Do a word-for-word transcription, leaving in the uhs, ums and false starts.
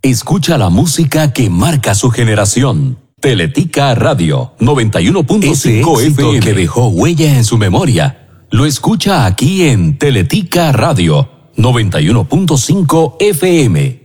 Escucha la música que marca su generación. Teletica Radio noventa y uno punto cinco F M, que dejó huella en su memoria. Lo escucha aquí en Teletica Radio noventa y uno punto cinco F M.